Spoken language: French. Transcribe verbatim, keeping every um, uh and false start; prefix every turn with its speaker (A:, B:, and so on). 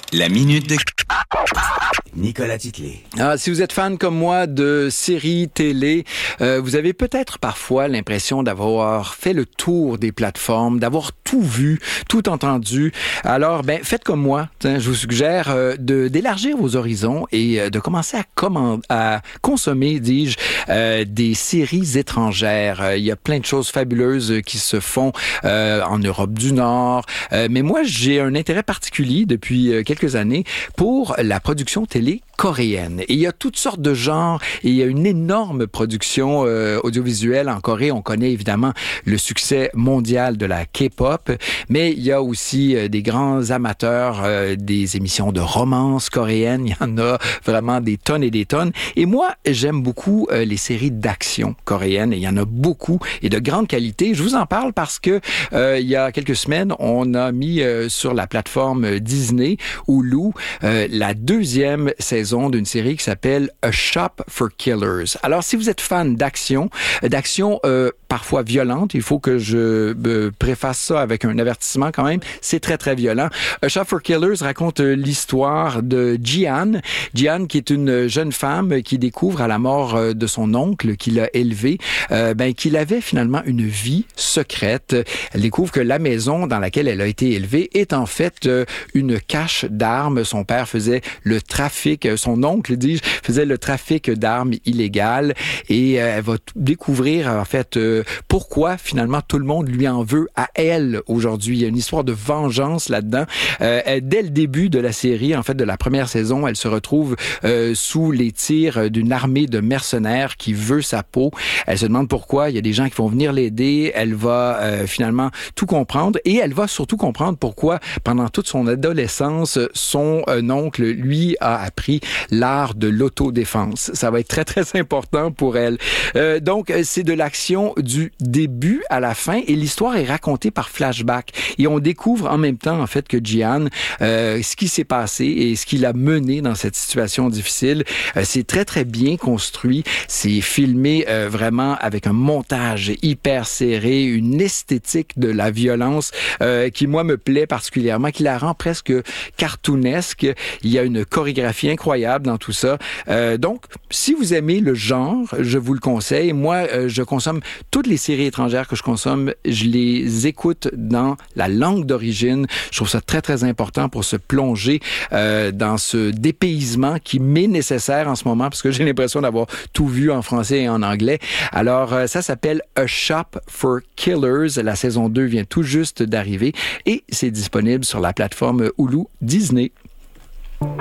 A: La minute de Nicolas Titley.
B: Ah, si vous êtes fan comme moi de séries télé, euh, vous avez peut-être parfois l'impression d'avoir fait le tour des plateformes, d'avoir tout vu, tout entendu. Alors, ben, faites comme moi. Hein, je vous suggère euh, de d'élargir vos horizons et euh, de commencer à, command- à consommer, dis-je, euh, des séries étrangères. Euh, il y a plein de choses fabuleuses qui se font euh, en Europe du Nord. Euh, mais moi, j'ai un intérêt particulier depuis euh, quelques années pour la production télé coréenne. Et il y a toutes sortes de genres et il y a une énorme production euh, audiovisuelle en Corée. On connaît évidemment le succès mondial de la K-pop, mais il y a aussi euh, des grands amateurs euh, des émissions de romance coréennes. Il y en a vraiment des tonnes et des tonnes. Et moi, j'aime beaucoup euh, les séries d'action coréennes. Et il y en a beaucoup et de grande qualité. Je vous en parle parce que euh, il y a quelques semaines, on a mis euh, sur la plateforme Disney, Hulu, euh, la deuxième saison d'une série qui s'appelle A Shop for Killers. Alors, si vous êtes fan d'action, d'action euh, parfois violente, il faut que je euh, préface ça avec un avertissement quand même, c'est très, très violent. A Shop for Killers raconte euh, l'histoire de Ji-an. Ji-an, qui est une jeune femme qui découvre à la mort euh, de son oncle qui l'a élevée, euh, ben, qu'il avait finalement une vie secrète. Elle découvre que la maison dans laquelle elle a été élevée est en fait euh, une cache d'armes. Son père faisait le trafic, son oncle, dis-je, faisait le trafic d'armes illégales et euh, elle va t- découvrir en fait euh, pourquoi finalement tout le monde lui en veut à elle aujourd'hui. Il y a une histoire de vengeance là-dedans. Euh, elle, dès le début de la série, en fait de la première saison, elle se retrouve euh, sous les tirs d'une armée de mercenaires qui veut sa peau. Elle se demande pourquoi. Il y a des gens qui vont venir l'aider. Elle va euh, finalement tout comprendre et elle va surtout comprendre pourquoi pendant toute son adolescence, son euh, oncle lui a appris l'art de l'autodéfense. Ça va être très, très important pour elle. Euh, donc, c'est de l'action du début à la fin et l'histoire est racontée par flashback. Et on découvre en même temps, en fait, que Ji-an, euh, ce qui s'est passé et ce qui l'a mené dans cette situation difficile. Euh, c'est très, très bien construit. C'est filmé euh, vraiment avec un montage hyper serré, une esthétique de la violence euh, qui, moi, me plaît particulièrement, qui la rend presque cartoonesque. Il y a une chorégraphie incroyable dans tout ça. Euh, donc, si vous aimez le genre, je vous le conseille. Moi, euh, je consomme toutes les séries étrangères que je consomme, je les écoute dans la langue d'origine. Je trouve ça très, très important pour se plonger euh, dans ce dépaysement qui m'est nécessaire en ce moment parce que j'ai l'impression d'avoir tout vu en français et en anglais. Alors, euh, ça s'appelle A Shop for Killers. La saison deux vient tout juste d'arriver et c'est disponible sur la plateforme Hulu Disney.